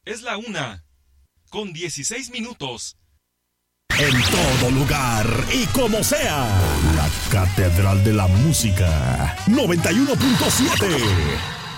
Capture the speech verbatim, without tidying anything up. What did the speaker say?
Es la una, con dieciséis minutos. En todo lugar y como sea, la Catedral de la Música, noventa y uno punto siete.